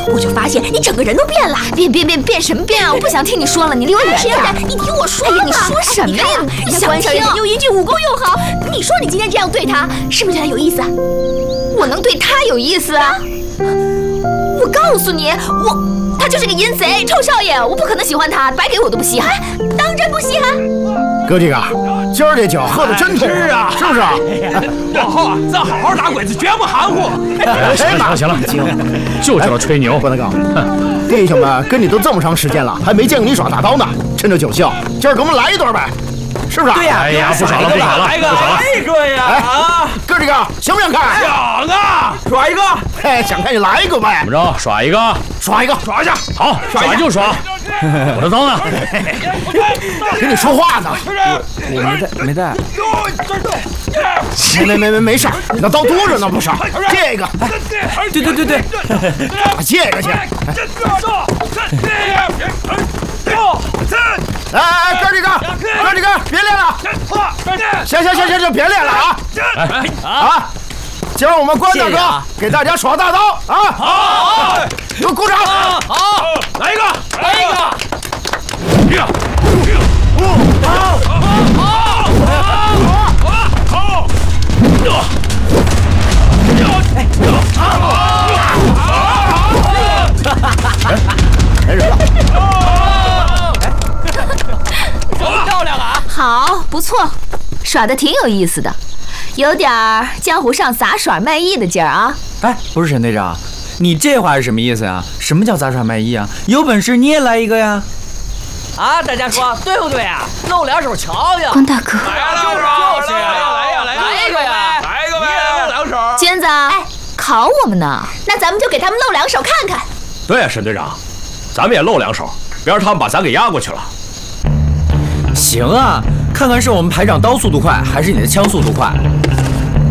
我就发现你整个人都变了。 变什么变啊！我不想听你说了，你离我远点。 你听我说。 哎呀，你说什么呀？ 你想听？又英俊，武功又好。你说你今天这样对他，是不是对他有意思啊？ 我能对他有意思啊？我告诉你，他就是个淫贼，臭少爷，我不可能喜欢他，白给我都不稀罕。 当真不稀罕？ 哥几个，今儿这酒喝的真痛， 是啊， 是不是？ 往后啊，咱好好打鬼子，绝不含糊。 行了，就知道吹牛。 郭德纲，弟兄们跟你都这么长时间了，还没见过你耍大刀呢。趁着酒兴，今儿给我们来一段呗，是不是？ 对呀， 哎呀，不少了， 来个呀！啊， 哥几个想不想看？ 想啊，耍一个。 嘿，想看就来一个呗。 怎么着？耍一个？ 耍一个， 耍一下。 好，耍就耍。我的刀呢？ 跟你说话呢。 我没带。 没事，你那刀多着呢，不是？这个， 对， 打这个去。哎，哥几个，别练了。行，别练了啊！今儿我们关大哥给大家耍大刀啊！ 好， 给我鼓掌！ 好，来一个。 来人了！ 漂亮啊！ 好，不错，耍的挺有意思的，有点江湖上杂耍卖艺的劲儿啊。 哎，不是陈队长，你这话是什么意思呀？什么叫杂耍卖艺啊？有本事你也来一个呀！ 啊，大家说对不对啊？露两手瞧瞧。 关大哥， 来一个呗！你也露两手。 娟子，考我们呢， 那咱们就给他们露两手看看。 对呀，沈队长，咱们也露两手，别让他们把咱给压过去了。 行啊，看看是我们排长刀速度快，还是你的枪速度快。